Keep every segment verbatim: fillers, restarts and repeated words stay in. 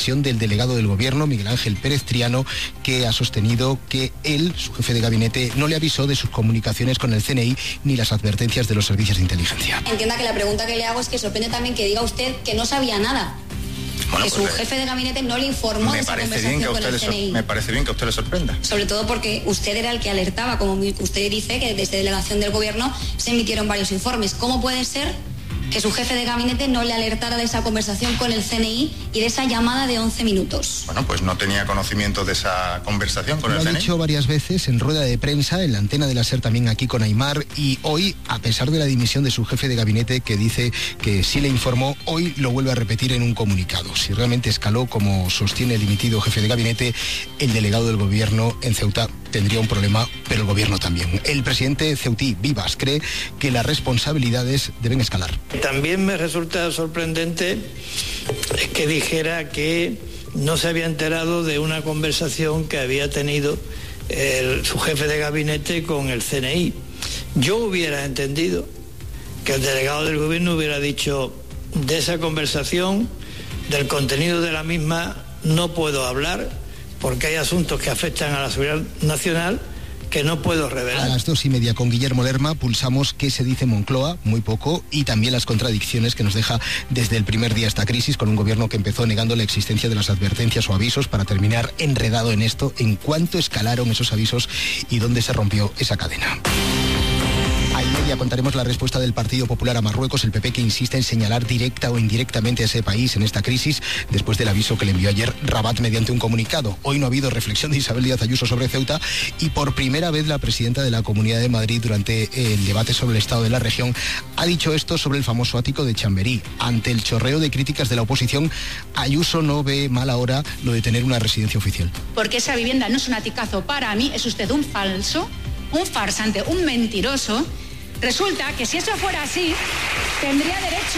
versión del delegado del gobierno, Miguel Ángel Pérez Triano, que ha sostenido que él, su jefe de gabinete, no le avisó de sus comunicaciones con el C N I ni las advertencias de los servicios de inteligencia. Entienda que la pregunta que le hago es que sorprende también que diga usted que no sabía nada. Bueno, que pues su jefe de gabinete no le informó de esa conversación con el C N I. Me parece bien que a usted le sorprenda. Sobre todo porque usted era el que alertaba, como usted dice, que desde delegación del gobierno se emitieron varios informes. ¿Cómo puede ser que su jefe de gabinete no le alertara de esa conversación con el C N I y de esa llamada de once minutos? Bueno, pues no tenía conocimiento de esa conversación con Lo el C N I. Lo ha dicho varias veces en rueda de prensa, en la antena de la SER también aquí con Aimar, y hoy, a pesar de la dimisión de su jefe de gabinete, que dice que sí le informó, hoy lo vuelve a repetir en un comunicado. Si realmente escaló, como sostiene el dimitido jefe de gabinete, el delegado del gobierno en Ceuta tendría un problema, pero el gobierno también. El presidente ceutí, Vivas, cree que las responsabilidades deben escalar. También me resulta sorprendente que dijera que no se había enterado de una conversación que había tenido el, su jefe de gabinete con el C N I. Yo hubiera entendido que el delegado del gobierno hubiera dicho: de esa conversación, del contenido de la misma, no puedo hablar porque hay asuntos que afectan a la seguridad nacional que no puedo revelar. A las dos y media con Guillermo Lerma pulsamos qué se dice Moncloa, muy poco, y también las contradicciones que nos deja desde el primer día esta crisis, con un gobierno que empezó negando la existencia de las advertencias o avisos para terminar enredado en esto, en cuánto escalaron esos avisos y dónde se rompió esa cadena. A y media contaremos la respuesta del Partido Popular a Marruecos, el P P que insiste en señalar directa o indirectamente a ese país en esta crisis, después del aviso que le envió ayer Rabat mediante un comunicado. Hoy no ha habido reflexión de Isabel Díaz Ayuso sobre Ceuta y por primera vez la presidenta de la Comunidad de Madrid, durante el debate sobre el estado de la región, ha dicho esto sobre el famoso ático de Chamberí. Ante el chorreo de críticas de la oposición, Ayuso no ve mal ahora lo de tener una residencia oficial. Porque esa vivienda no es un aticazo para mí, es usted un falso, un farsante, un mentiroso. Resulta que si eso fuera así, tendría derecho.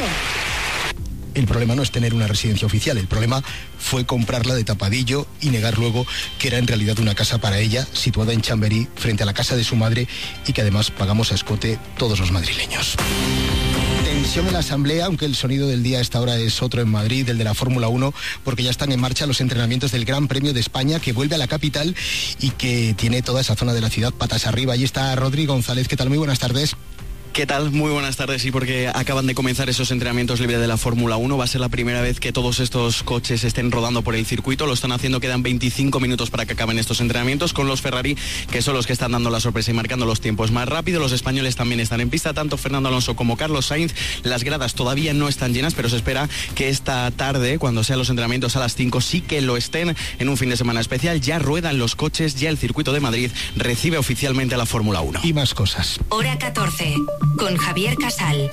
El problema no es tener una residencia oficial, el problema fue comprarla de tapadillo y negar luego que era en realidad una casa para ella, situada en Chamberí, frente a la casa de su madre, y que además pagamos a escote todos los madrileños. Tensión en la Asamblea, aunque el sonido del día a esta hora es otro en Madrid, el de la Fórmula uno, porque ya están en marcha los entrenamientos del Gran Premio de España, que vuelve a la capital y que tiene toda esa zona de la ciudad patas arriba. Allí está Rodri González. ¿Qué tal? Muy buenas tardes. ¿Qué tal? Muy buenas tardes. Sí, porque acaban de comenzar esos entrenamientos libres de la Fórmula uno. Va a ser la primera vez que todos estos coches estén rodando por el circuito. Lo están haciendo, quedan veinticinco minutos para que acaben estos entrenamientos, con los Ferrari, que son los que están dando la sorpresa y marcando los tiempos más rápido. Los españoles también están en pista, tanto Fernando Alonso como Carlos Sainz. Las gradas todavía no están llenas, pero se espera que esta tarde, cuando sean los entrenamientos a las cinco, sí que lo estén en un fin de semana especial. Ya ruedan los coches, ya el circuito de Madrid recibe oficialmente a la Fórmula uno. Y más cosas. Hora catorce, con Javier Casal.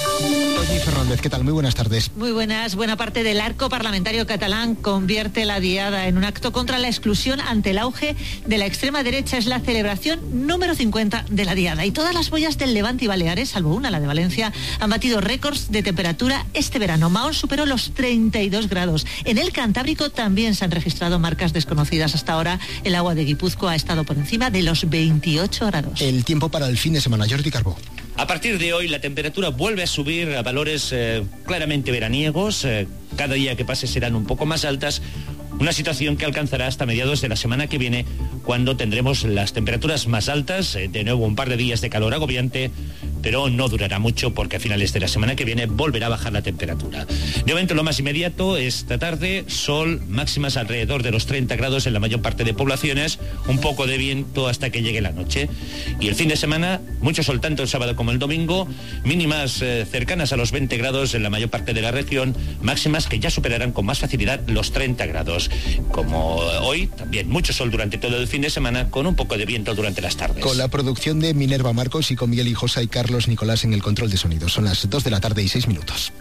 Toñi Fernández, ¿qué tal? Muy buenas tardes. Muy buenas. Buena parte del arco parlamentario catalán convierte la diada en un acto contra la exclusión ante el auge de la extrema derecha. Es la celebración número cincuenta de la diada. Y todas las boyas del Levante y Baleares, salvo una, la de Valencia, han batido récords de temperatura este verano. Mahón superó los treinta y dos grados. En el Cantábrico también se han registrado marcas desconocidas hasta ahora. El agua de Guipúzcoa ha estado por encima de los veintiocho grados. El tiempo para el fin de semana. Jordi Carbó. A partir de hoy la temperatura vuelve a subir a valores eh, claramente veraniegos. Eh, cada día que pase serán un poco más altas. Una situación que alcanzará hasta mediados de la semana que viene, cuando tendremos las temperaturas más altas. Eh, de nuevo un par de días de calor agobiante, pero no durará mucho porque a finales de la semana que viene volverá a bajar la temperatura. De momento lo más inmediato, esta tarde, sol, máximas alrededor de los treinta grados en la mayor parte de poblaciones, un poco de viento hasta que llegue la noche. Y el fin de semana, mucho sol tanto el sábado como el domingo, mínimas eh, cercanas a los veinte grados en la mayor parte de la región, máximas que ya superarán con más facilidad los treinta grados. Como hoy, también mucho sol durante todo el fin de semana, con un poco de viento durante las tardes. Con la producción de Minerva Marcos y con Miguel Hijosa y Carlos Nicolás en el control de sonido. Son las dos de la tarde y seis minutos.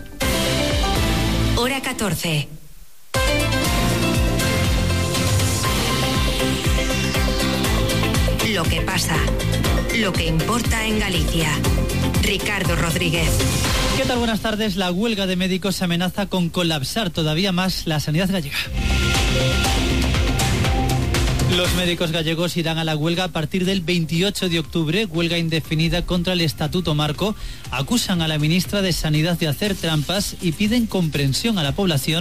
Hora catorce. Lo que pasa, lo que importa en Galicia. Ricardo Rodríguez. ¿Qué tal? Buenas tardes. La huelga de médicos amenaza con colapsar todavía más la sanidad gallega. Los médicos gallegos irán a la huelga a partir del veintiocho de octubre, huelga indefinida contra el Estatuto Marco. Acusan a la ministra de Sanidad de hacer trampas y piden comprensión a la población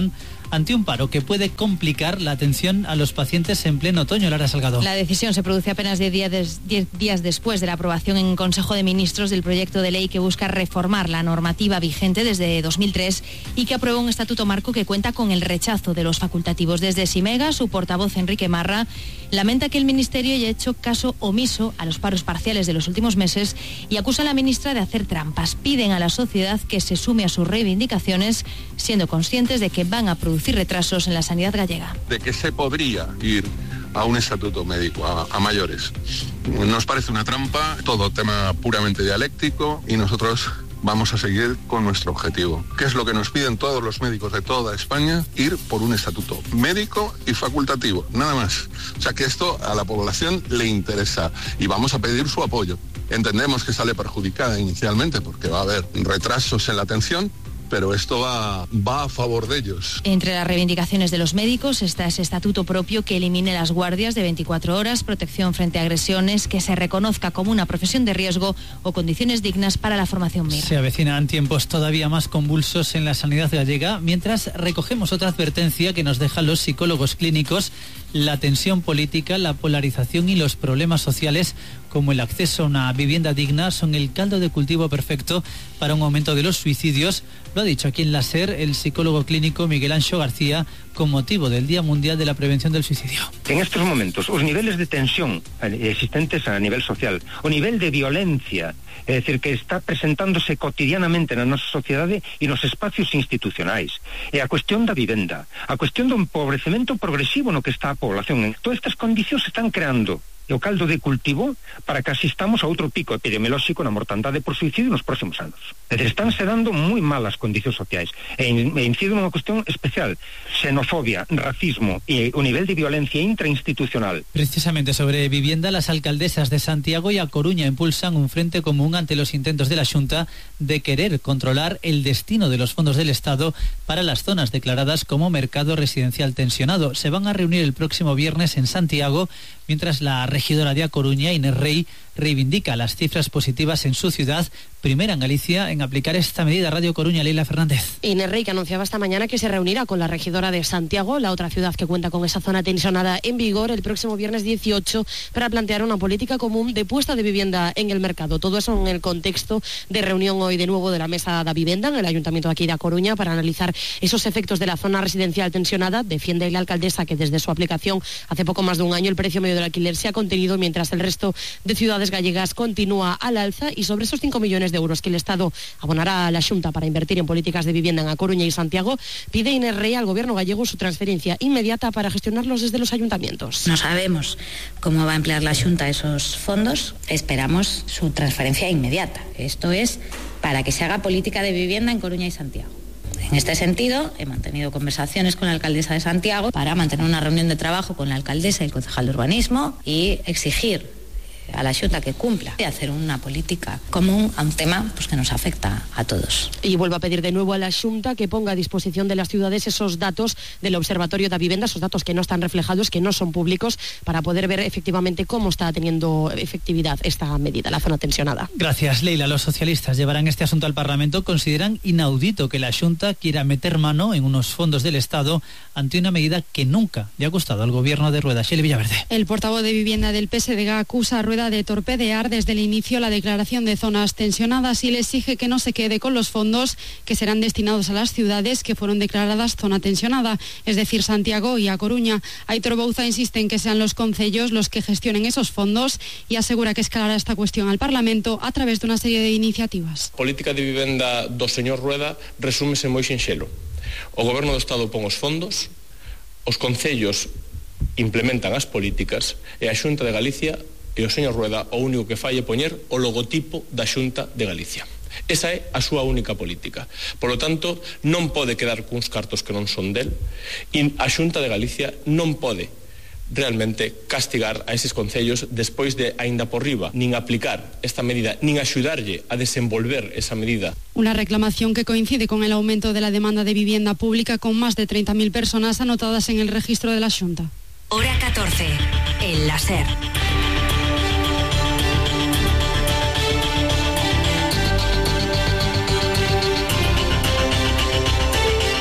ante un paro que puede complicar la atención a los pacientes en pleno otoño. Lara Salgado. La decisión se produce apenas diez días, diez días después de la aprobación en Consejo de Ministros del proyecto de ley que busca reformar la normativa vigente desde dos mil tres y que aprueba un estatuto marco que cuenta con el rechazo de los facultativos. Desde Simega, su portavoz Enrique Marra lamenta que el Ministerio haya hecho caso omiso a los paros parciales de los últimos meses y acusa a la ministra de hacer trampas. Piden a la sociedad que se sume a sus reivindicaciones, siendo conscientes de que van a producir retrasos en la sanidad gallega. De que se podría ir a un estatuto médico, a, a mayores. Nos parece una trampa, todo tema puramente dialéctico y nosotros vamos a seguir con nuestro objetivo. ¿Qué es lo que nos piden todos los médicos de toda España? Ir por un estatuto médico y facultativo, nada más. O sea que esto a la población le interesa y vamos a pedir su apoyo. Entendemos que sale perjudicada inicialmente porque va a haber retrasos en la atención, pero esto va, va a favor de ellos. Entre las reivindicaciones de los médicos está ese estatuto propio que elimine las guardias de veinticuatro horas, protección frente a agresiones, que se reconozca como una profesión de riesgo o condiciones dignas para la formación M I R. Se avecinan tiempos todavía más convulsos en la sanidad gallega, mientras recogemos otra advertencia que nos dejan los psicólogos clínicos: la tensión política, la polarización y los problemas sociales como el acceso a una vivienda digna son el caldo de cultivo perfecto para un aumento de los suicidios. Lo ha dicho aquí en la SER el psicólogo clínico Miguel Anxo García con motivo del Día Mundial de la Prevención del Suicidio. En estos momentos, os niveles de tensión existentes a nivel social, o nivel de violencia, é dicir, que está presentándose cotidianamente na nosa sociedade e nos espacios institucionais, e a cuestión da vivenda, a cuestión do empobrecemento progresivo no que está a población. Todas estas condicións se están creando e o caldo de cultivo para que asistamos a outro pico epidemiolóxico na mortandade por suicidio nos próximos anos. É dicir, estánse dando moi malas condicións sociais e incido nunha cuestión especial: xenofobia, racismo e o nivel de violencia intrainstitucional. Precisamente sobre vivienda, las alcaldesas de Santiago y A Coruña impulsan un frente común ante los intentos de la Xunta de querer controlar el destino de los fondos del Estado para las zonas declaradas como mercado residencial tensionado. Se van a reunir el próximo viernes en Santiago, mientras la regidora de A Coruña, Inés Rey, reivindica las cifras positivas en su ciudad, primera en Galicia en aplicar esta medida. Radio Coruña, Leila Fernández. Inés Rey, que anunciaba esta mañana que se reunirá con la regidora de Santiago, la otra ciudad que cuenta con esa zona tensionada, en vigor el próximo viernes dieciocho, para plantear una política común de puesta de vivienda en el mercado. Todo eso en el contexto de reunión hoy de nuevo de la Mesa de Vivienda en el Ayuntamiento de aquí de A Coruña para analizar esos efectos de la zona residencial tensionada. Defiende la alcaldesa que desde su aplicación hace poco más de un año el precio medio del alquiler se ha contenido, mientras el resto de ciudades gallegas continúa al alza, y sobre esos cinco millones de euros que el Estado abonará a la Xunta para invertir en políticas de vivienda en A Coruña y Santiago, pide Inés Rey al Gobierno gallego su transferencia inmediata para gestionarlos desde los ayuntamientos. No sabemos cómo va a emplear la Xunta esos fondos, esperamos su transferencia inmediata. Esto es para que se haga política de vivienda en Coruña y Santiago. En este sentido, he mantenido conversaciones con la alcaldesa de Santiago para mantener una reunión de trabajo con la alcaldesa y el concejal de urbanismo y exigir a la Xunta que cumpla y hacer una política común a un tema pues, que nos afecta a todos. Y vuelvo a pedir de nuevo a la Xunta que ponga a disposición de las ciudades esos datos del Observatorio de Vivienda, esos datos que no están reflejados, que no son públicos, para poder ver efectivamente cómo está teniendo efectividad esta medida, la zona tensionada. Gracias, Leila. Los socialistas llevarán este asunto al Parlamento. Consideran inaudito que la Xunta quiera meter mano en unos fondos del Estado ante una medida que nunca le ha gustado al gobierno de Rueda. Shelley Villaverde. El portavoz de Vivienda del P S D G acusa a Rueda de torpedear desde el inicio la declaración de zonas tensionadas y le exige que no se quede con los fondos que serán destinados a las ciudades que fueron declaradas zona tensionada, es decir, Santiago y A Coruña. Aitor Bouza insiste en que sean los concellos los que gestionen esos fondos y asegura que escalará esta cuestión al Parlamento a través de una serie de iniciativas. Política de vivenda do señor Rueda resúmese moi sinxelo. O Goberno do Estado pon os fondos, os concellos implementan as políticas e a Xunta de Galicia e o señor Rueda o único que fai é poñer o logotipo da Xunta de Galicia. Esa é a súa única política. Por lo tanto, non pode quedar cuns cartos que non son del e a Xunta de Galicia non pode realmente castigar a eses concellos despois de, aínda por riba, nin aplicar esta medida, nin axudarlle a desenvolver esa medida. Una reclamación que coincide con el aumento de la demanda de vivienda pública, con más de treinta mil personas anotadas en el registro de la Xunta. Hora catorce, el láser.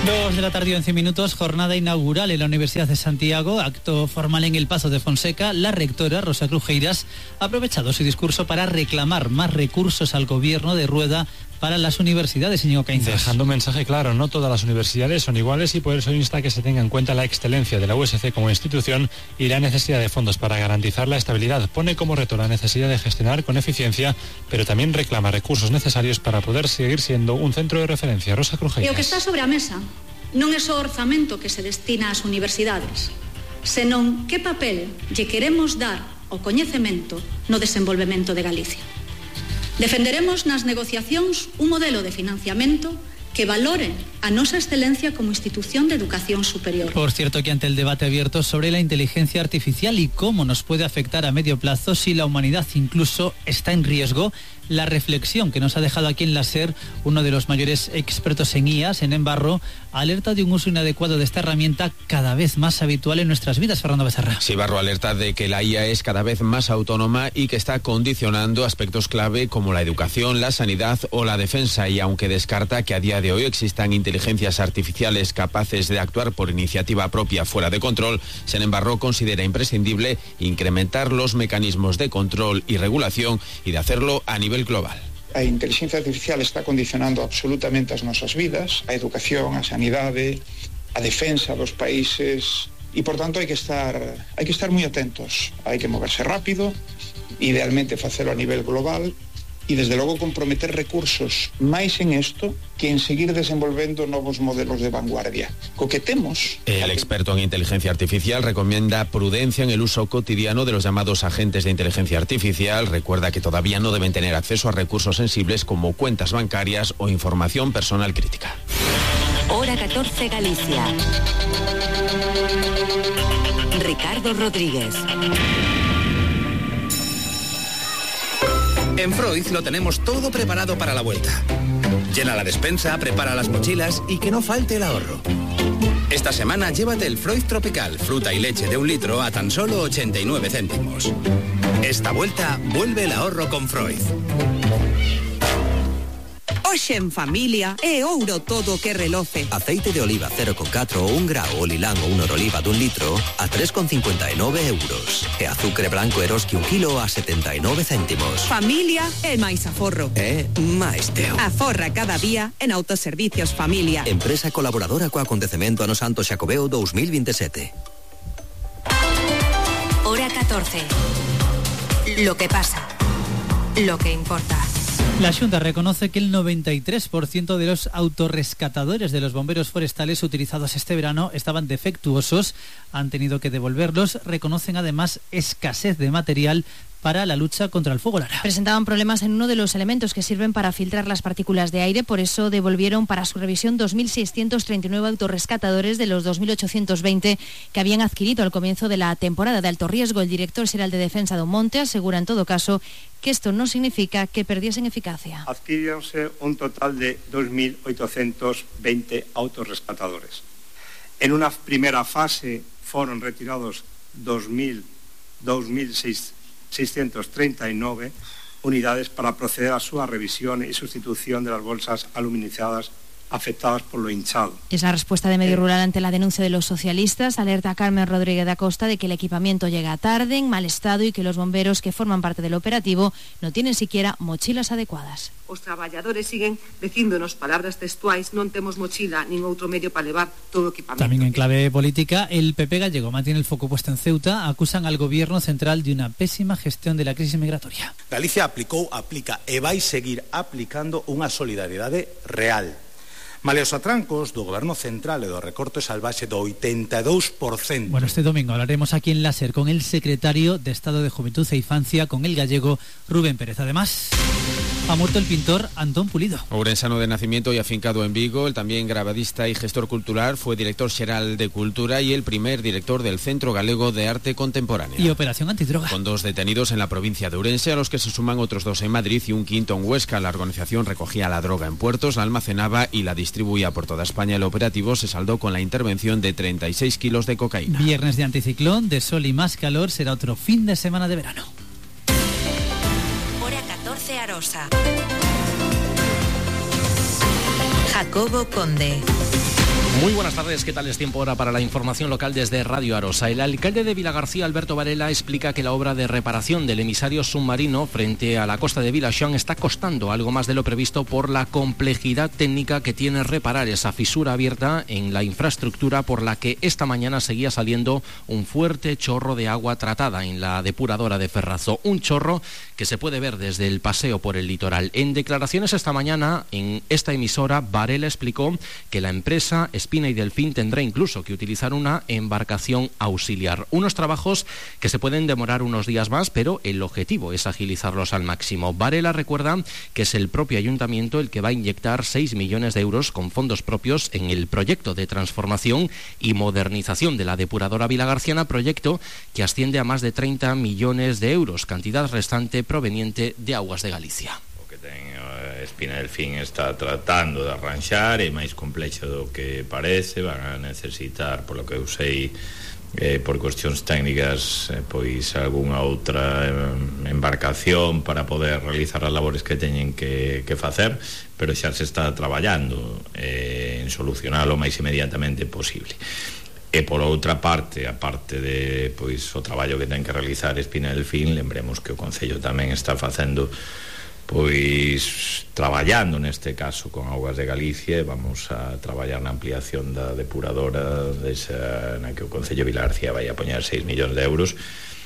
Dos de la tarde, once minutos, jornada inaugural en la Universidad de Santiago, acto formal en el Pazo de Fonseca. La rectora, Rosa Crujeiras, ha aprovechado su discurso para reclamar más recursos al gobierno de Rueda para las universidades, señor Caínzas. Dejando un mensaje claro, no todas las universidades son iguales y por eso insta que se tenga en cuenta la excelencia de la U S C como institución y la necesidad de fondos para garantizar la estabilidad. Pone como reto la necesidad de gestionar con eficiencia, pero también reclama recursos necesarios para poder seguir siendo un centro de referencia. Rosa Crujeiras. E o que está sobre a mesa non é só o orzamento que se destina ás universidades, senón que papel lle queremos dar ao coñecemento no desenvolvemento de Galicia. Defenderemos nas negociacións un modelo de financiamento que valore a nosa excelencia como institución de educación superior. Por cierto, que ante el debate abierto sobre la inteligencia artificial y cómo nos puede afectar a medio plazo si la humanidad incluso está en riesgo, la reflexión que nos ha dejado aquí en la SER uno de los mayores expertos en I As, en Embarro, alerta de un uso inadecuado de esta herramienta cada vez más habitual en nuestras vidas. Fernando Becerra. Sí, Barro alerta de que la I A es cada vez más autónoma y que está condicionando aspectos clave como la educación, la sanidad o la defensa, y aunque descarta que a día de hoy existan inteligencias artificiales capaces de actuar por iniciativa propia fuera de control, Sen Embarro considera imprescindible incrementar los mecanismos de control y regulación y de hacerlo a nivel global. A inteligencia artificial está condicionando absolutamente as nosas vidas, a educación, a sanidade, a defensa dos países, e por tanto hai que estar hai que estar moi atentos, hai que moverse rápido, idealmente facelo a nivel global e desde logo comprometer recursos máis en isto que en seguir desenvolvendo novos modelos de vanguardia. Co que temos... El experto en inteligencia artificial recomienda prudencia en el uso cotidiano de los llamados agentes de inteligencia artificial. Recuerda que todavía no deben tener acceso a recursos sensibles como cuentas bancarias o información personal crítica. Hora catorce, Galicia. Ricardo Rodríguez. En Freud lo tenemos todo preparado para la vuelta. Llena la despensa, prepara las mochilas y que no falte el ahorro. Esta semana llévate el Freud Tropical, fruta y leche de un litro a tan solo ochenta y nueve céntimos. Esta vuelta vuelve el ahorro con Freud. Hoxe en familia é ouro todo que reloce. Aceite de oliva cero coma catro ou un grao o lilán ou un oroliva dun litro a tres coma cincuenta e nove euros. E azucre branco Eroski un kilo a setenta e nove céntimos. Familia é máis aforro. É máis teo. Aforra cada día en Autoservicios Familia. Empresa colaboradora co acontecemento ano Santo Xacobeo dos mil veintisiete. Hora catorce. Lo que pasa. Lo que importa. La Xunta reconoce que el noventa y tres por ciento de los autorrescatadores de los bomberos forestales utilizados este verano estaban defectuosos, han tenido que devolverlos. Reconocen además escasez de material para la lucha contra el fuego Lara. Presentaban problemas en uno de los elementos que sirven para filtrar las partículas de aire, por eso devolvieron para su revisión dos mil seiscientos treinta y nueve autorrescatadores de los dos mil ochocientos veinte que habían adquirido al comienzo de la temporada de alto riesgo. El director xeral de Defensa do Monte asegura en todo caso que esto no significa que perdiesen eficacia. Adquirióse un total de dos mil ochocientos veinte autorrescatadores. En una primera fase fueron retirados dos mil seiscientos treinta y nueve unidades para proceder a su revisión y sustitución de las bolsas aluminizadas afectadas por lo hinchado. Es la respuesta de Medio Rural ante la denuncia de los socialistas. Alerta a Carmen Rodríguez da Costa de que el equipamiento llega tarde, en mal estado y que los bomberos que forman parte del operativo no tienen siquiera mochilas adecuadas. Os traballadores siguen dicíndonos palabras textuais, non temos mochila nin outro medio para levar todo o equipamento. También en clave política, el P P gallego mantiene el foco puesto en Ceuta. Acusan al gobierno central de una pésima gestión de la crisis migratoria. Galicia aplicou, aplica e vai seguir aplicando unha solidaridade real. Male os atrancos do goberno central e do recorte salvaxe do ochenta e dous por ciento. Bueno, este domingo hablaremos aquí en Láser con el secretario de Estado de Juventud e Infancia, con el gallego Rubén Pérez. Además, ha muerto el pintor Antón Pulido. Ourensano de nacimiento y afincado en Vigo, el también grabadista y gestor cultural, fue director xeral de Cultura y el primer director del Centro Galego de Arte Contemporánea. Y Operación Antidroga. Con dos detenidos en la provincia de Ourense, a los que se suman otros dos en Madrid y un quinto en Huesca. La organización recogía la droga en puertos, la almacenaba y la distribuía por toda España. El operativo se saldó con la intervención de treinta y seis kilos de cocaína. Viernes de anticiclón, de sol y más calor, será otro fin de semana de verano. Hora catorce, Arosa. Jacobo Conde. Muy buenas tardes, ¿qué tal es tiempo ahora para la información local desde Radio Arosa? El alcalde de Vilagarcía, Alberto Varela, explica que la obra de reparación del emisario submarino frente a la costa de Vilaxón está costando algo más de lo previsto por la complejidad técnica que tiene reparar esa fisura abierta en la infraestructura por la que esta mañana seguía saliendo un fuerte chorro de agua tratada en la depuradora de Ferrazo. Un chorro que se puede ver desde el paseo por el litoral. En declaraciones esta mañana en esta emisora, Varela explicó que la empresa Espina y Delfín tendrá incluso que utilizar una embarcación auxiliar. Unos trabajos que se pueden demorar unos días más, pero el objetivo es agilizarlos al máximo. Varela recuerda que es el propio ayuntamiento el que va a inyectar seis millones de euros con fondos propios en el proyecto de transformación y modernización de la depuradora vilagarciana, proyecto que asciende a más de treinta millones de euros, cantidad restante proveniente de Aguas de Galicia. Espina Delfín está tratando de arranxar, é máis complexo do que parece, van a necesitar, polo que eu sei, eh, por cuestións técnicas, eh, pois algunha outra eh, embarcación para poder realizar as labores que teñen que, que facer, pero xa se está traballando eh, en solucionar o máis inmediatamente posible. E por outra parte, a parte de pois o traballo que ten que realizar Espina Delfín, lembremos que o Concello tamén está facendo pois traballando neste caso con Augas de Galicia. Vamos a traballar na ampliación da depuradora desa, na que o Concello de Vilagarcía vai a poñer seis millóns de euros,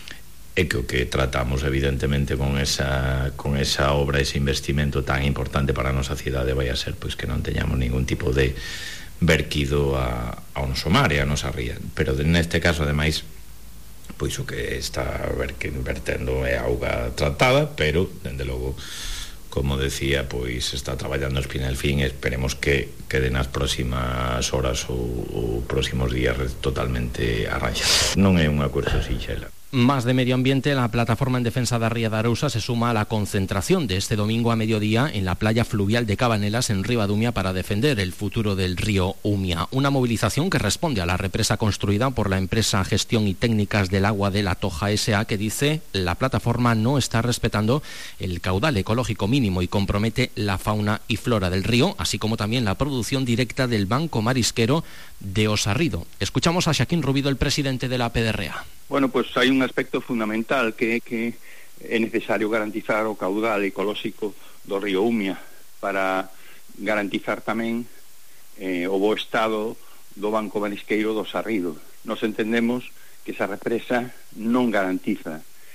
e que o que tratamos evidentemente con esa, con esa obra, ese investimento tan importante para a nosa cidade, vai a ser pois que non teñamos ningún tipo de verquido a, ao noso mar e a nosa ría, pero neste caso ademais pois o que está vertendo é auga tratada, pero dende logo, como decía, pois está traballando a Espina Delfín e esperemos que quede nas próximas horas ou, ou próximos días totalmente arranxado. Non é unha cuestión sinxela. Más de medio ambiente, la plataforma en defensa de Ría de Arousa se suma a la concentración de este domingo a mediodía en la playa fluvial de Cabanelas, en Ribadumia, para defender el futuro del río Umia. Una movilización que responde a la represa construida por la empresa Gestión y Técnicas del Agua de la Toja S A, que dice la plataforma no está respetando el caudal ecológico mínimo y compromete la fauna y flora del río, así como también la producción directa del banco marisquero de Osarrido. Escuchamos a Xaquín Rubido, el presidente de la P D R A. Bueno, pues hay un aspecto fundamental que é que é necesario garantizar o caudal ecolóxico do río Umia para garantizar tamén eh, o bo estado do banco marisqueiro do Sarrido. Nos entendemos que esa represa non garantiza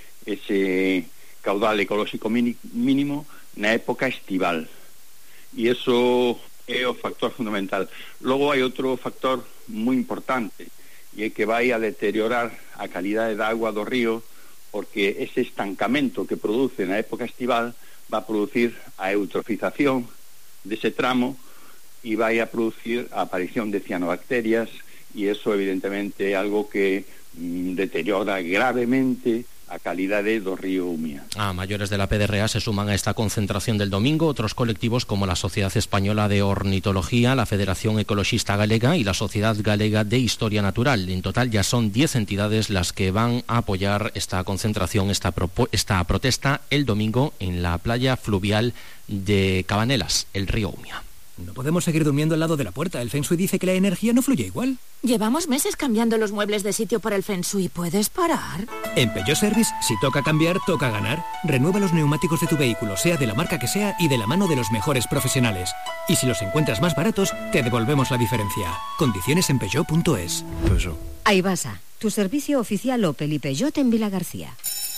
ese caudal ecolóxico mínimo na época estival, e iso é o factor fundamental. Logo hai outro factor moi importante, e é que vai a deteriorar a calidade da agua do río, porque ese estancamento que produce na época estival va a producir a eutrofización dese tramo e vai a producir a aparición de cianobacterias, e eso evidentemente é algo que mm, deteriora gravemente a calidade do río Umia. A mayores de la P D R A se suman a esta concentración del domingo otros colectivos como la Sociedad Española de Ornitología, la Federación Ecologista Galega y la Sociedad Galega de Historia Natural. En total ya son diez entidades las que van a apoyar esta concentración, esta, esta protesta el domingo en la playa fluvial de Cabanelas, el río Umia. No podemos seguir durmiendo al lado de la puerta. El Feng Shui dice que la energía no fluye igual. Llevamos meses cambiando los muebles de sitio por el Feng Shui. ¿Puedes parar? En Peugeot Service, si toca cambiar, toca ganar. Renueva los neumáticos de tu vehículo, sea de la marca que sea y de la mano de los mejores profesionales. Y si los encuentras más baratos, te devolvemos la diferencia. Condiciones en Peugeot punto es. Peugeot. Aibasa, tu servicio oficial Opel y Peugeot en Vilagarcía.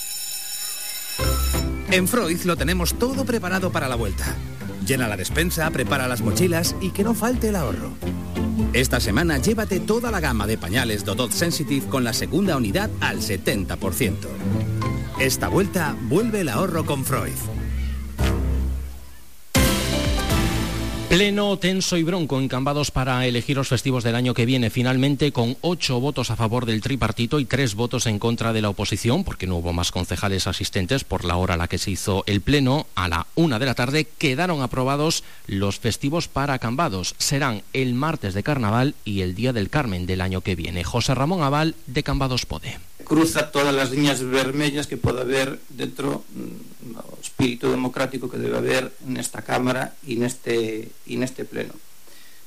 En Freud lo tenemos todo preparado para la vuelta. Llena la despensa, prepara las mochilas y que no falte el ahorro. Esta semana llévate toda la gama de pañales Dodot Sensitive con la segunda unidad al setenta por ciento. Esta vuelta vuelve el ahorro con Freud. Pleno tenso y bronco en Cambados para elegir los festivos del año que viene, finalmente con ocho votos a favor del tripartito y tres votos en contra de la oposición, porque no hubo más concejales asistentes por la hora a la que se hizo el pleno. A la una de la tarde quedaron aprobados los festivos para Cambados. Serán el martes de Carnaval y el Día del Carmen del año que viene. José Ramón Aval, de Cambados Pode. Cruza todas las líneas vermellas que puede haber dentro do espírito democrático que debe haber nesta Cámara e neste, e neste pleno.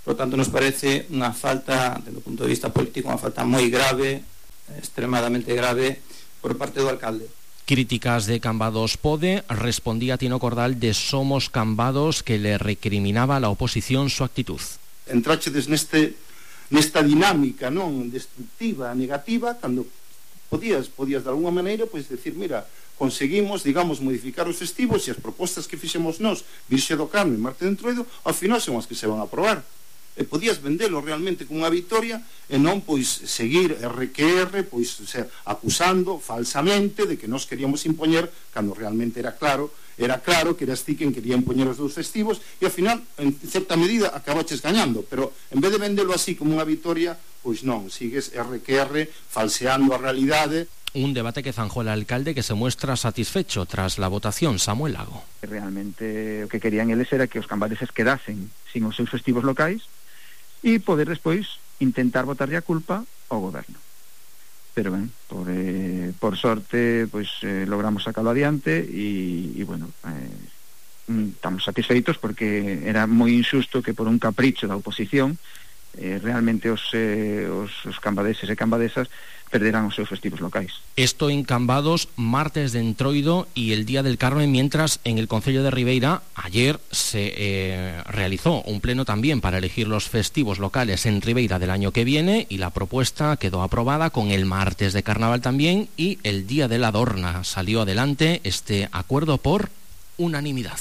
Por lo tanto, nos parece unha falta, desde o punto de vista político, unha falta moi grave, extremadamente grave, por parte do alcalde. Críticas de Cambados Pode, respondía Tino Cordal de Somos Cambados, que le recriminaba a la oposición su actitud. Entrachedes neste, nesta dinámica non destructiva, negativa, cando podías, podías de alguna maneira, pois decir, mira, conseguimos, digamos, modificar os festivos e as propostas que fixemos nós, Virxe do Carme e Marte de Entroido, ao final son as que se van a aprobar. E podías vendelo realmente como unha victoria e non, pois, seguir R que R, pois, o sea, acusando falsamente de que nós queríamos impoñer, cando realmente era claro, era claro que eras ti quen quería impoñer os dous festivos e ao final, en certa medida, acabaches gañando, pero en vez de vendelo así como unha victoria, pois non, sigues R que R falseando a realidade. Un debate que zanjó el alcalde, que se muestra satisfecho tras la votación. Samuel Lago. Realmente o que querían eles era que os cambadeses quedasen sin os seus festivos locais e poder despois intentar botarlle a culpa ao goberno. Pero ben, por, eh, por sorte pois eh, logramos sacarlo adiante e, e bueno, eh, estamos satisfeitos porque era moi injusto que por un capricho da oposición eh, realmente os, eh, os, os cambadeses e cambadesas perderán os seus festivos locais. Esto en Cambados, Martes de Entroido y el Día del Carmen, mientras en el Concello de Ribeira ayer se eh, realizó un pleno también para elegir los festivos locales en Ribeira del año que viene y la propuesta quedó aprobada con el Martes de Carnaval también y el Día de la Adorna. Salió adelante este acuerdo por unanimidad.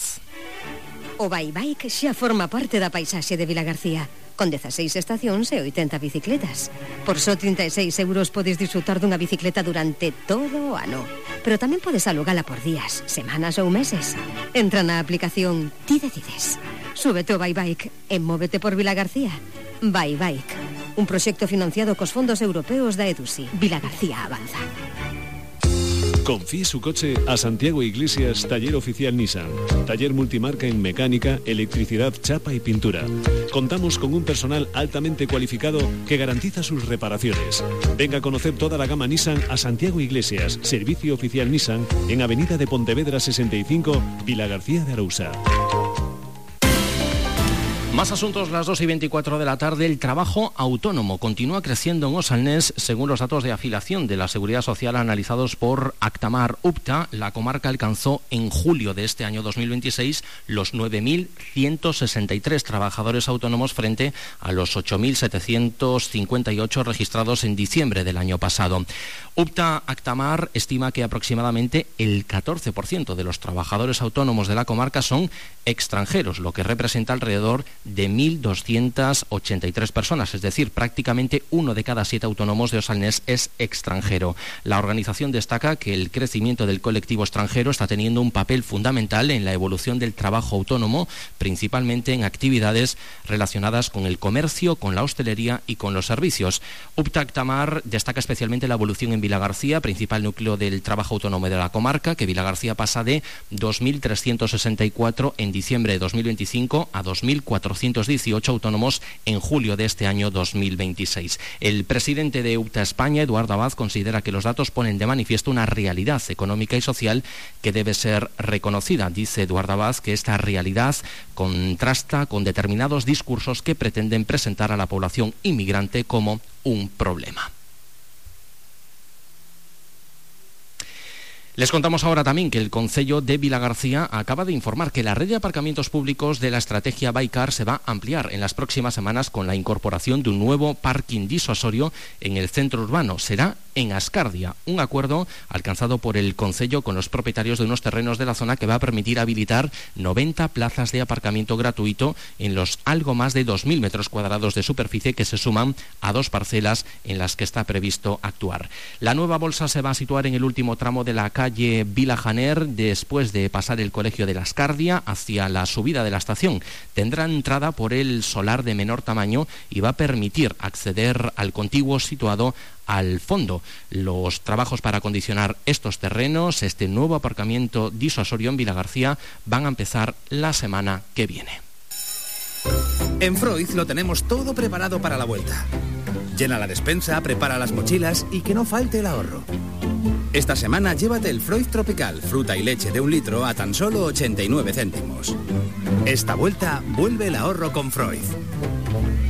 O Bye Bike xa forma parte da paisaxe de Vilagarcía, con dezaseis estacións e oitenta bicicletas. Por só trinta e seis euros podes disfrutar dunha bicicleta durante todo o ano. Pero tamén podes alugala por días, semanas ou meses. Entra na aplicación Ti Decides. Súbete o Bye Bike e móvete por Vilagarcía. Bye Bike, un proxecto financiado cos fondos europeos da EDUSI. Vilagarcía avanza. Confíe su coche a Santiago Iglesias, taller oficial Nissan. Taller multimarca en mecánica, electricidad, chapa y pintura. Contamos con un personal altamente cualificado que garantiza sus reparaciones. Venga a conocer toda la gama Nissan a Santiago Iglesias, servicio oficial Nissan, en Avenida de Pontevedra sesenta y cinco, Vilagarcía de Arousa. Más asuntos, las dos y veinticuatro de la tarde. El trabajo autónomo continúa creciendo en Osalnés, según los datos de afiliación de la Seguridad Social analizados por Actamar UPTA. La comarca alcanzó en julio de este año dos mil veintiséis los nueve mil ciento sesenta y tres trabajadores autónomos frente a los ocho mil setecientos cincuenta y ocho registrados en diciembre del año pasado. UPTA Actamar estima que aproximadamente el catorce por ciento de los trabajadores autónomos de la comarca son extranjeros, lo que representa alrededor de mil doscientas ochenta y tres personas, es decir, prácticamente uno de cada siete autónomos de Osalnés es extranjero. La organización destaca que el crecimiento del colectivo extranjero está teniendo un papel fundamental en la evolución del trabajo autónomo, principalmente en actividades relacionadas con el comercio, con la hostelería y con los servicios. UPTA Actamar destaca especialmente la evolución en Vilagarcía, principal núcleo del trabajo autónomo de la comarca, que Vilagarcía pasa de dos mil trescientos sesenta y cuatro en diciembre de dos mil veinticinco a dos mil cuatrocientos dieciocho autónomos en julio de este año dos mil veintiséis. El presidente de UPTA España, Eduardo Abad, considera que los datos ponen de manifiesto una realidad económica y social que debe ser reconocida. Dice Eduardo Abad que esta realidad contrasta con determinados discursos que pretenden presentar a la población inmigrante como un problema. Les contamos ahora también que el Concello de Vilagarcía acaba de informar que la red de aparcamientos públicos de la estrategia Baicar se va a ampliar en las próximas semanas con la incorporación de un nuevo parking disuasorio en el centro urbano. Será en Ascardia, un acuerdo alcanzado por el Concello con los propietarios de unos terrenos de la zona que va a permitir habilitar noventa plazas de aparcamiento gratuito en los algo más de dos mil metros cuadrados de superficie que se suman a dos parcelas en las que está previsto actuar. La nueva bolsa se va a situar en el último tramo de la calle Vila Janer, después de pasar el colegio de la Ascardia hacia la subida de la estación. Tendrá entrada por el solar de menor tamaño y va a permitir acceder al contiguo situado al fondo. Los trabajos para acondicionar estos terrenos, este nuevo aparcamiento disuasorio en Vilagarcía, van a empezar la semana que viene. En Freud lo tenemos todo preparado para la vuelta. Llena la despensa, prepara las mochilas y que no falte el ahorro. Esta semana llévate el Freud Tropical, fruta y leche de un litro a tan solo ochenta y nueve céntimos. Esta vuelta vuelve el ahorro con Freud.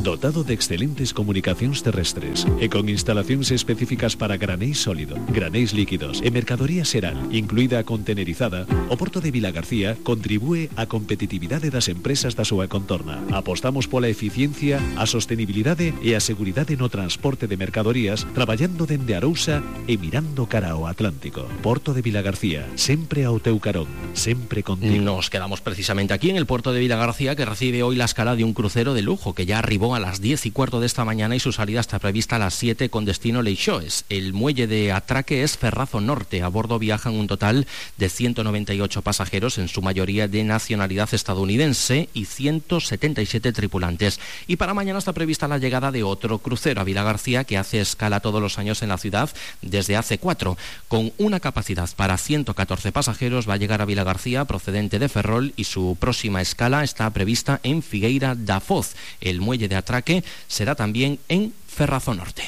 dotado de excelentes comunicacións terrestres e con instalacións específicas para granéis sólido, granéis líquidos e mercadoría xeral, incluída a contenerizada, o Porto de Vilagarcía contribúe á competitividade das empresas da súa contorna. Apostamos pola eficiencia, a sostenibilidade e a seguridade no transporte de mercadorías, traballando dende Arousa e mirando cara ao Atlántico. Porto de Vilagarcía, sempre ao teu carón, sempre contigo. Nos quedamos precisamente aquí en el puerto de Vilagarcía, que recibe hoy la escala de un crucero de lujo que ya arribó a las diez y cuarto de esta mañana y su salida está prevista a las siete con destino Leixoes. El muelle de atraque es Ferrazo Norte. A bordo viajan un total de ciento noventa y ocho pasajeros, en su mayoría de nacionalidad estadounidense, y ciento setenta y siete tripulantes. Y para mañana está prevista la llegada de otro crucero a Vilagarcía, que hace escala todos los años en la ciudad desde hace cuatro. Con una capacidad para ciento catorce pasajeros, va a llegar a Vilagarcía procedente de Ferrol y su próxima escala está prevista en Figueira da Foz. El muelle de atraque será también en Ferrazo Norte.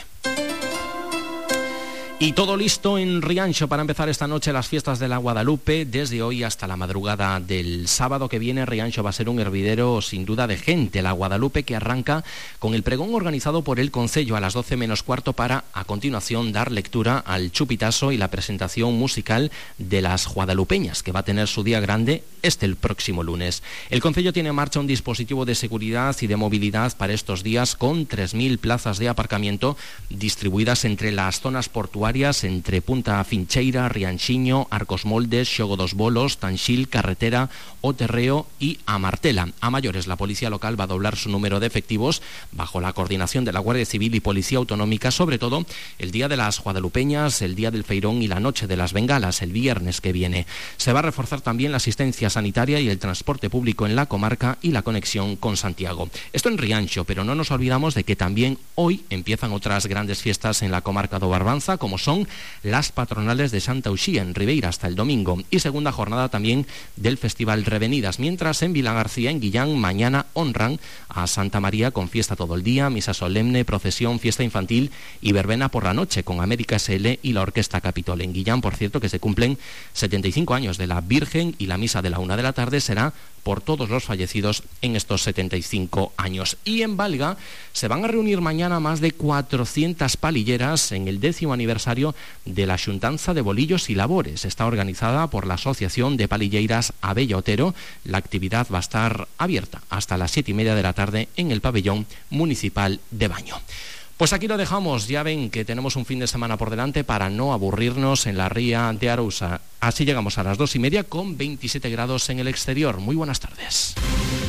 Y todo listo en Rianxo para empezar esta noche las fiestas de la Guadalupe. Desde hoy hasta la madrugada del sábado que viene, Rianxo va a ser un hervidero sin duda de gente. La Guadalupe, que arranca con el pregón organizado por el Concello a las doce menos cuarto para, a continuación, dar lectura al chupitazo y la presentación musical de las guadalupeñas, que va a tener su día grande este el próximo lunes. El Concello tiene en marcha un dispositivo de seguridad y de movilidad para estos días, con tres mil plazas de aparcamiento distribuidas entre las zonas portuarias, entre Punta Fincheira, Rianxiño, Arcos Moldes, Xogo dos Bolos, Tanxil, Carretera, O Terreo y Amartela. A mayores, la policía local va a doblar su número de efectivos bajo la coordinación de la Guardia Civil y Policía Autonómica, sobre todo el día de las guadalupeñas, el día del feirón y la noche de las bengalas, el viernes que viene. Se va a reforzar también la asistencia sanitaria y el transporte público en la comarca y la conexión con Santiago. Esto en Rianxo, pero no nos olvidamos de que también hoy empiezan otras grandes fiestas en la comarca do Barbanza, como son las patronales de Santa Uxía en Ribeira hasta el domingo, y segunda jornada también del Festival Revenidas, mientras en Vilagarcía, en Guillán, mañana honran a Santa María con fiesta todo el día, misa solemne, procesión, fiesta infantil y verbena por la noche con América S L y la Orquesta Capitol. En Guillán, por cierto, que se cumplen setenta y cinco años de la Virgen, y la misa de la una de la tarde será por todos los fallecidos en estos setenta y cinco años. Y en Valga se van a reunir mañana más de cuatrocientas palilleras en el décimo aniversario de la Xuntanza de Bolillos y Labores. Está organizada por la Asociación de Palilleiras Abella Otero. La actividad va a estar abierta hasta las siete y media de la tarde en el pabellón municipal de Baño. Pues aquí lo dejamos. Ya ven que tenemos un fin de semana por delante para no aburrirnos en la ría de Arousa. Así llegamos a las dos y media con veintisiete grados en el exterior. Muy buenas tardes.